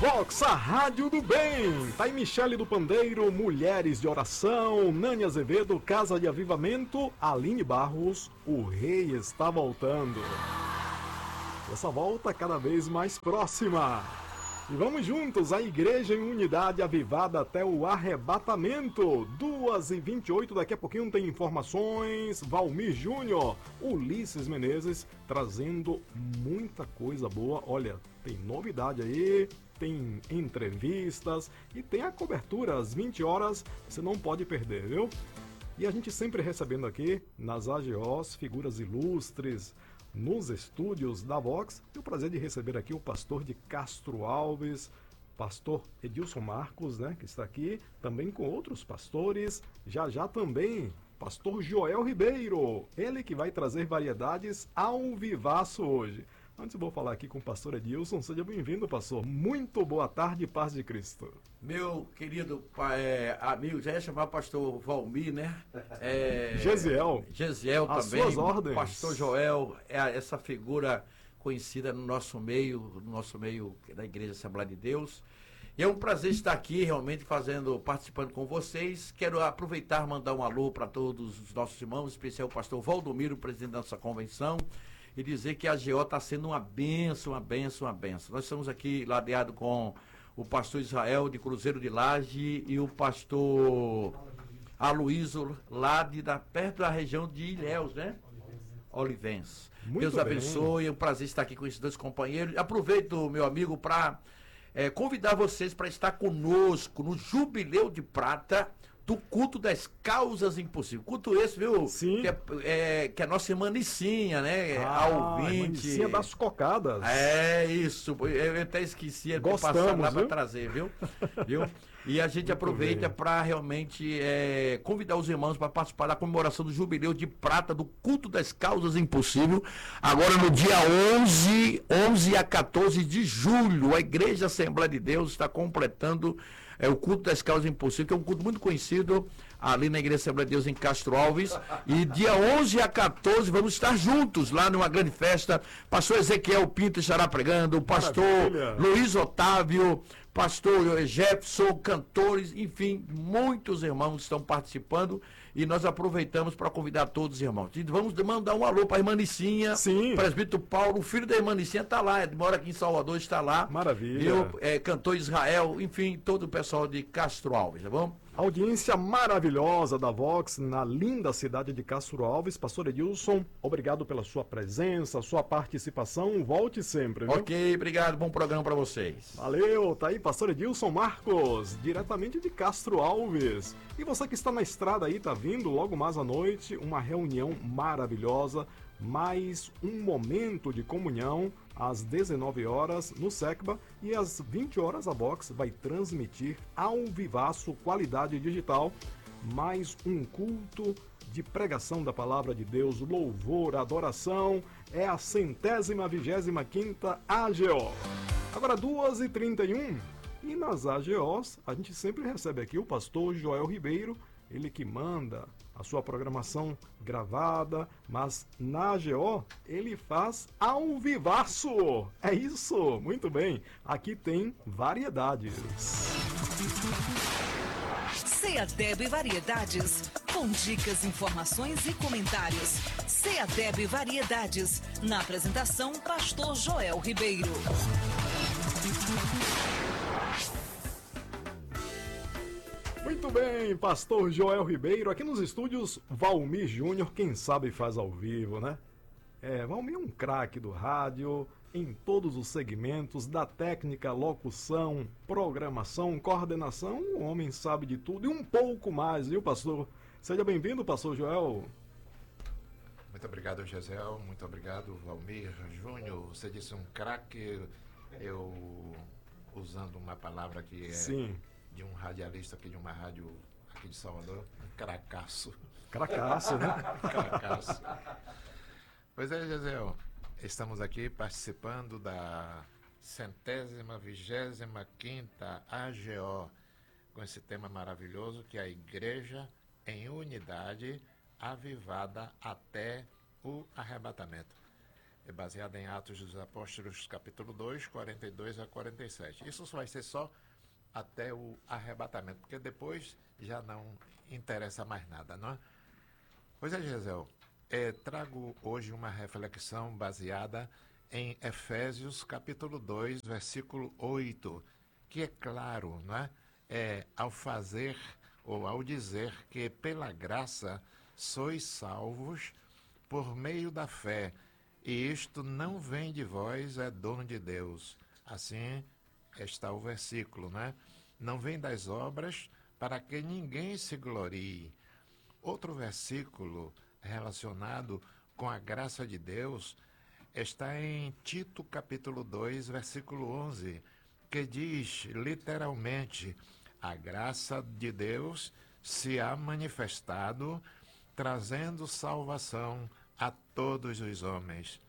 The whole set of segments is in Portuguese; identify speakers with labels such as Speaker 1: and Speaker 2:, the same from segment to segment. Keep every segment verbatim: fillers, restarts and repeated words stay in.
Speaker 1: Vox, a rádio do bem. Tá aí Michele do Pandeiro, Mulheres de Oração, Nani Azevedo, Casa de Avivamento, Aline Barros, o rei está voltando. Essa volta cada vez mais próxima. E vamos juntos, a igreja em unidade avivada até o arrebatamento. duas e vinte e oito, daqui a pouquinho tem informações. Valmir Júnior, Ulisses Menezes, trazendo muita coisa boa. Olha, tem novidade aí, tem entrevistas e tem a cobertura às vinte horas. Você não pode perder, viu? E a gente sempre recebendo aqui nas A G Os figuras ilustres, nos estúdios da Vox. Tenho o prazer de receber aqui o pastor de Castro Alves, pastor Edilson Marcos, né, que está aqui, também com outros pastores, já já também pastor Joel Ribeiro, ele que vai trazer variedades ao vivaço hoje. Antes eu vou falar aqui com o pastor Edilson. Seja bem-vindo, pastor. Muito boa tarde, paz de Cristo.
Speaker 2: Meu querido é, amigo, já ia chamar o pastor Valmir, né? É,
Speaker 1: Gesiel.
Speaker 2: Gesiel
Speaker 1: As
Speaker 2: também.
Speaker 1: suas ordens.
Speaker 2: Pastor Joel, é essa figura conhecida no nosso meio, no nosso meio da Igreja Assembleia de Deus. E é um prazer estar aqui realmente fazendo, participando com vocês. Quero aproveitar e mandar um alô para todos os nossos irmãos, em especial o pastor Valdomiro, presidente da nossa convenção, e dizer que a A G O está sendo uma benção, uma benção, uma benção. Nós estamos aqui ladeado com o pastor Israel de Cruzeiro de Laje e o pastor Aloísio, lá de, da, perto da região de Ilhéus, né? Olivense. Deus abençoe, é um prazer estar aqui com esses dois companheiros. Aproveito, meu amigo, para é, convidar vocês para estar conosco no Jubileu de Prata do culto das causas impossíveis. Culto esse, viu?
Speaker 1: Sim.
Speaker 2: Que é, é, que é a nossa irmã Nicinha, né?
Speaker 1: Ah,
Speaker 2: Ao vinte.
Speaker 1: Nicinha das cocadas.
Speaker 2: É, isso. Eu até esqueci de passar lá para trazer, viu? viu? E a gente Muito aproveita para realmente é, convidar os irmãos para participar da comemoração do Jubileu de Prata do culto das causas impossíveis. Agora no dia onze, onze a quatorze de julho, a Igreja Assembleia de Deus está completando é, o culto das causas impossíveis, que é um culto muito conhecido ali na Igreja Assembleia de Deus em Castro Alves. E dia onze a quatorze vamos estar juntos lá numa grande festa. Pastor Ezequiel Pinto estará pregando, o pastor Maravilha. Luiz Otávio, pastor Jefferson, cantores, enfim, muitos irmãos estão participando e nós aproveitamos para convidar todos os irmãos. E vamos mandar um alô para a irmã Nicinha,
Speaker 1: Sim.
Speaker 2: presbítero Paulo, o filho da irmã Nicinha está lá, mora aqui em Salvador, está lá.
Speaker 1: Maravilha.
Speaker 2: Eu, é, cantor Israel, enfim, todo o pessoal de Castro Alves, tá bom?
Speaker 1: Audiência maravilhosa da Vox na linda cidade de Castro Alves. Pastor Edilson, obrigado pela sua presença, sua participação. Volte sempre, viu?
Speaker 2: Ok, obrigado. Bom programa para vocês.
Speaker 1: Valeu, tá aí pastor Edilson Marcos, diretamente de Castro Alves. E você que está na estrada aí, tá vindo logo mais à noite, uma reunião maravilhosa, mais um momento de comunhão às dezenove horas no SECBA e às vinte horas a Vox vai transmitir ao vivaço qualidade digital mais um culto de pregação da palavra de Deus, louvor, adoração. É a centésima vigésima quinta A G O. Agora duas e trinta e um e nas A G Os a gente sempre recebe aqui o pastor Joel Ribeiro, ele que manda a sua programação gravada, mas na A G O ele faz ao vivaço. É isso, muito bem. Aqui tem variedades.
Speaker 3: Seadeb Variedades, com dicas, informações e comentários. Seadeb Variedades, na apresentação, pastor Joel Ribeiro.
Speaker 1: Muito bem, pastor Joel Ribeiro, aqui nos estúdios Valmir Júnior, quem sabe faz ao vivo, né? É, Valmir é um craque do rádio, em todos os segmentos, da técnica, locução, programação, coordenação, o homem sabe de tudo e um pouco mais, viu, pastor? Seja bem-vindo, pastor Joel.
Speaker 4: Muito obrigado, Gesiel, muito obrigado, Valmir Júnior, você disse um craque, eu usando uma palavra que é...
Speaker 1: Sim.
Speaker 4: De um radialista aqui de uma rádio aqui de Salvador, um cracaço.
Speaker 1: Cracaço, né?
Speaker 4: Cracaço. Pois é, Gesiel, estamos aqui participando da centésima, vigésima quinta A G O, com esse tema maravilhoso que é a Igreja em Unidade Avivada até o Arrebatamento. é baseada em Atos dos Apóstolos, capítulo dois, quarenta e dois a quarenta e sete. Isso vai ser só até o arrebatamento, porque depois já não interessa mais nada, não é? Pois é, Gisele, é, trago hoje uma reflexão baseada em Efésios, capítulo dois, versículo oito, que é claro, não é? É, ao fazer ou ao dizer que pela graça sois salvos por meio da fé, e isto não vem de vós, é dom de Deus. Assim está o versículo, né? Não vem das obras, para que ninguém se glorie. Outro versículo relacionado com a graça de Deus está em Tito, capítulo dois, versículo onze, que diz literalmente: a graça de Deus se há manifestado, trazendo salvação a todos os homens.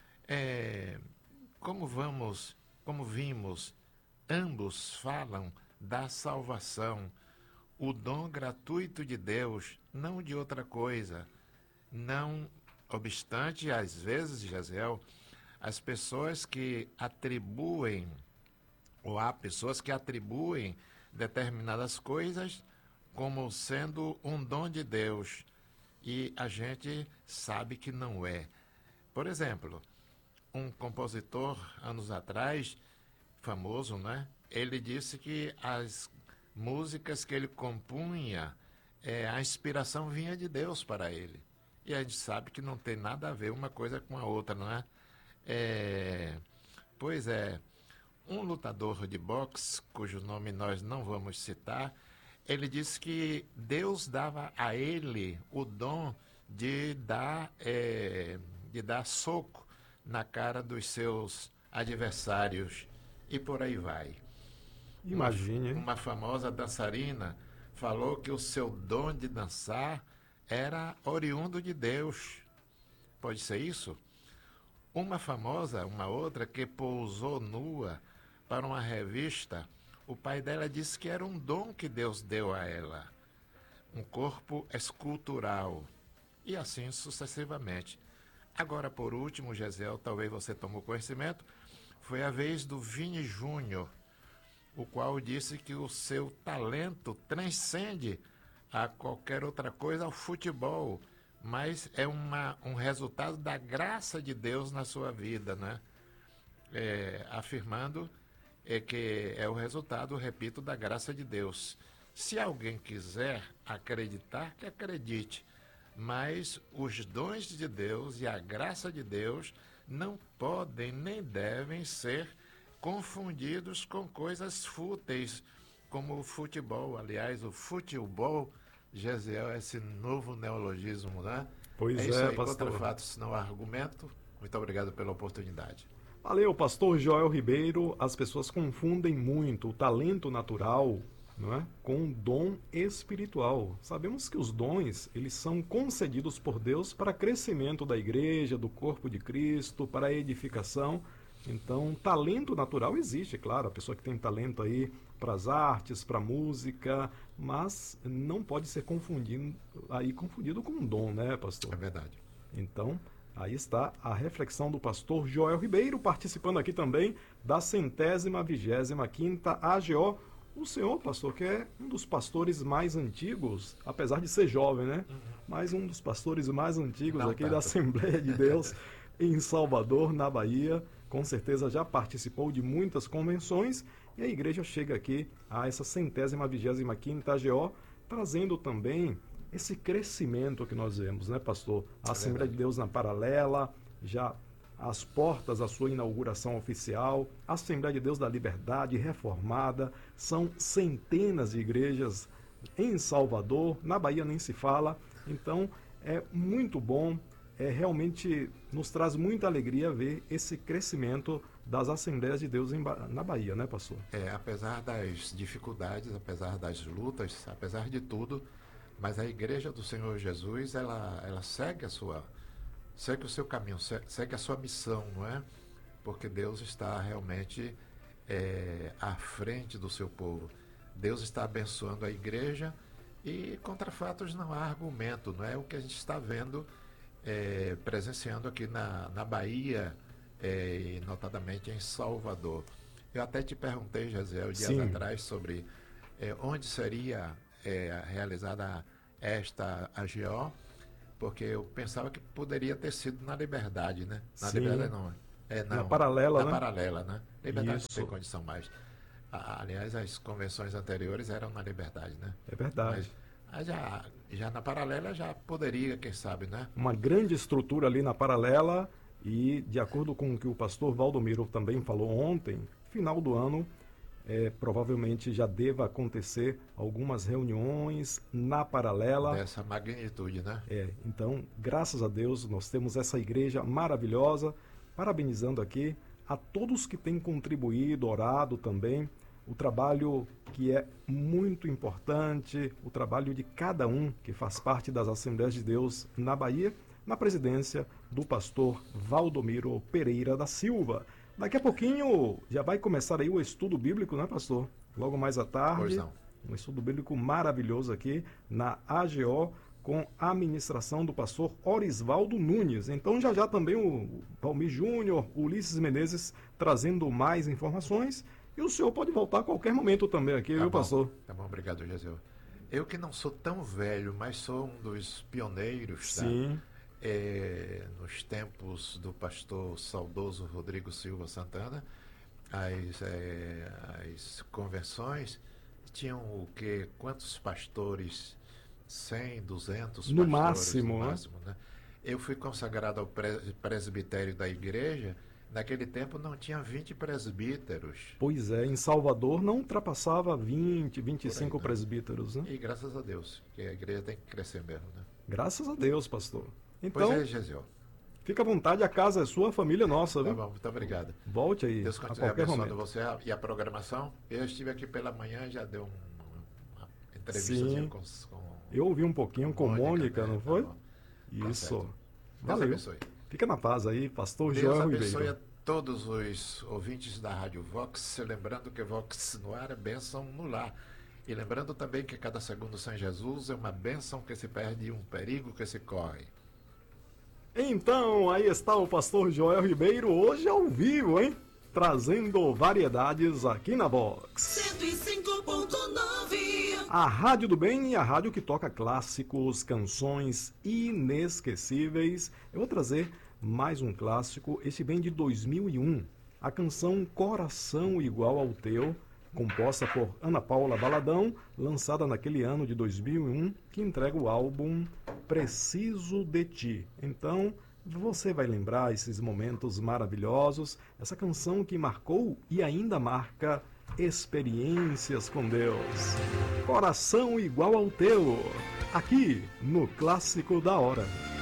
Speaker 4: É, como vamos, como vimos, ambos falam da salvação, o dom gratuito de Deus, não de outra coisa. Não obstante, às vezes, Gisele, as pessoas que atribuem, ou há pessoas que atribuem determinadas coisas como sendo um dom de Deus, e a gente sabe que não é. Por exemplo, um compositor, anos atrás, famoso, né? Ele disse que as músicas que ele compunha, é, a inspiração vinha de Deus para ele. E a gente sabe que não tem nada a ver uma coisa com a outra, não é? É, pois é, um lutador de boxe, cujo nome nós não vamos citar, ele disse que Deus dava a ele o dom de dar, é, de dar soco na cara dos seus adversários, e por aí vai.
Speaker 1: Imagine,
Speaker 4: Uma, uma famosa dançarina falou que o seu dom de dançar era oriundo de Deus. Pode ser isso? Uma famosa, uma outra, que pousou nua para uma revista, o pai dela disse que era um dom que Deus deu a ela, um corpo escultural, e assim sucessivamente. Agora, por último, Gisele, talvez você tomou conhecimento, foi a vez do Vini Júnior, o qual disse que o seu talento transcende a qualquer outra coisa, ao futebol, mas é uma, um resultado da graça de Deus na sua vida, né? É, afirmando é que é o resultado, repito, da graça de Deus. Se alguém quiser acreditar, que acredite, mas os dons de Deus e a graça de Deus não podem nem devem ser confundidos com coisas fúteis, como o futebol. Aliás, o futebol, Gisele, é esse novo neologismo, né?
Speaker 1: Pois
Speaker 4: é isso
Speaker 1: é,
Speaker 4: aí,
Speaker 1: pastor.
Speaker 4: contra fatos, não há argumento. Muito obrigado pela oportunidade.
Speaker 1: Valeu, pastor Joel Ribeiro. As pessoas confundem muito o talento natural, não é, com o dom espiritual. Sabemos que os dons, eles são concedidos por Deus para crescimento da igreja, do corpo de Cristo, para a edificação. Então, talento natural existe, claro, a pessoa que tem talento aí para as artes, para a música, mas não pode ser confundido, aí, confundido com um dom, né, pastor?
Speaker 4: É verdade.
Speaker 1: Então, aí está a reflexão do pastor Joel Ribeiro, participando aqui também da centésima vigésima quinta A G O. O senhor, pastor, que é um dos pastores mais antigos, apesar de ser jovem, né? Uhum. Mas um dos pastores mais antigos Não aqui tanto. da Assembleia de Deus em Salvador, na Bahia. Com certeza já participou de muitas convenções e a igreja chega aqui a essa centésima vigésima quinta A G O, trazendo também esse crescimento que nós vemos, né, pastor? A Assembleia é de Deus na Paralela, já as portas da sua inauguração oficial, a Assembleia de Deus da Liberdade reformada, são centenas de igrejas em Salvador, na Bahia nem se fala. Então é muito bom, é, realmente nos traz muita alegria ver esse crescimento das Assembleias de Deus em, na Bahia, né, pastor?
Speaker 4: É, apesar das dificuldades, apesar das lutas, apesar de tudo, mas a Igreja do Senhor Jesus, ela, ela segue a sua segue o seu caminho, segue a sua missão, não é? Porque Deus está realmente é, à frente do seu povo. Deus está abençoando a igreja e contra fatos não há argumento, não é? O que a gente está vendo é, presenciando aqui na, na Bahia, é, e notadamente em Salvador. Eu até te perguntei, Jaziel, dias
Speaker 1: Sim.
Speaker 4: atrás, sobre é, onde seria é, realizada esta A G O, porque eu pensava que poderia ter sido na Liberdade, né? Na
Speaker 1: Sim.
Speaker 4: Liberdade não. É, não
Speaker 1: Na Paralela,
Speaker 4: na
Speaker 1: né?
Speaker 4: Paralela, né? Liberdade
Speaker 1: Isso.
Speaker 4: não tem condição mais. A, aliás, as convenções anteriores eram na Liberdade, né?
Speaker 1: É verdade.
Speaker 4: Mas, mas já, já na Paralela já poderia, quem sabe, né?
Speaker 1: Uma grande estrutura ali na Paralela e, de acordo com o que o pastor Valdomiro também falou ontem, final do ano, é, provavelmente já deva acontecer algumas reuniões na Paralela.
Speaker 4: Dessa magnitude, né?
Speaker 1: É, então, graças a Deus, nós temos essa igreja maravilhosa, parabenizando aqui a todos que têm contribuído, orado também, o trabalho que é muito importante, o trabalho de cada um que faz parte das Assembleias de Deus na Bahia, na presidência do pastor Valdomiro Pereira da Silva. Daqui a pouquinho já vai começar aí o estudo bíblico, né, pastor? Logo mais à tarde.
Speaker 4: Pois não.
Speaker 1: Um estudo bíblico maravilhoso aqui na A G O, com a ministração do pastor Orisvaldo Nunes. Então já já também o Valmir Júnior, Ulisses Menezes trazendo mais informações. E o senhor pode voltar a qualquer momento também aqui,
Speaker 4: Tá
Speaker 1: viu,
Speaker 4: bom,
Speaker 1: pastor?
Speaker 4: Tá bom, obrigado, Jesus. Eu que não sou tão velho, mas sou um dos pioneiros, tá?
Speaker 1: Sim.
Speaker 4: É, nos tempos do pastor saudoso Rodrigo Silva Santana, as, é, as convenções tinham o quê? Quantos pastores? cem, duzentos
Speaker 1: No
Speaker 4: pastores,
Speaker 1: máximo,
Speaker 4: no
Speaker 1: né?
Speaker 4: máximo, né? Eu fui consagrado ao pres- presbitério da igreja. Naquele tempo não tinha vinte presbíteros.
Speaker 1: Pois é, em Salvador não ultrapassava vinte, vinte e cinco
Speaker 4: né?
Speaker 1: presbíteros, né?
Speaker 4: E graças a Deus, que a igreja tem que crescer mesmo, né?
Speaker 1: Graças a Deus, pastor.
Speaker 4: Pois
Speaker 1: Então,
Speaker 4: é, Gesiel.
Speaker 1: fica à vontade, a casa é sua, a família é nossa,
Speaker 4: Tá
Speaker 1: viu?
Speaker 4: bom, muito obrigado.
Speaker 1: Volte aí
Speaker 4: Deus
Speaker 1: a
Speaker 4: continue
Speaker 1: qualquer
Speaker 4: abençoando
Speaker 1: momento.
Speaker 4: você e a programação. Eu estive aqui pela manhã, já deu um- uma entrevista
Speaker 1: Sim.
Speaker 4: com, com
Speaker 1: Eu ouvi um pouquinho com Mônica,
Speaker 4: né?
Speaker 1: não
Speaker 4: Tá
Speaker 1: foi?
Speaker 4: bom. Tá
Speaker 1: Isso.
Speaker 4: certo. Deus
Speaker 1: Valeu.
Speaker 4: abençoe.
Speaker 1: Fica na paz aí, pastor
Speaker 4: Deus
Speaker 1: Joel
Speaker 4: abençoe
Speaker 1: Ribeiro.
Speaker 4: a todos os ouvintes da Rádio Vox, lembrando que Vox no ar é bênção no lar. E lembrando também que cada segundo sem Jesus é uma bênção que se perde e um perigo que se corre.
Speaker 1: Então, aí está o pastor Joel Ribeiro, hoje ao vivo, hein? Trazendo variedades aqui na Vox.
Speaker 3: cento e cinco ponto nove.
Speaker 1: A Rádio do Bem e a rádio que toca clássicos, canções inesquecíveis. Eu vou trazer mais um clássico, esse vem de dois mil e um. A canção Coração Igual ao Teu, composta por Ana Paula Valadão, lançada naquele ano de dois mil e um, que entrega o álbum Preciso de Ti. Então, você vai lembrar esses momentos maravilhosos, essa canção que marcou e ainda marca experiências com Deus. Coração Igual ao Teu, aqui no Clássico da Hora.